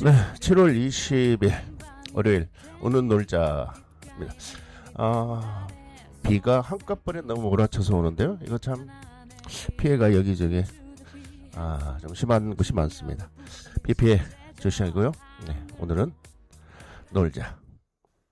네, 7월 20일 월요일 오늘 놀자입니다. 비가 한꺼번에 너무 몰아쳐서 오는데요. 이거 참 피해가 여기저기 좀 심한 곳이 많습니다. 비 피해 조심하고요. 네, 오늘은 놀자.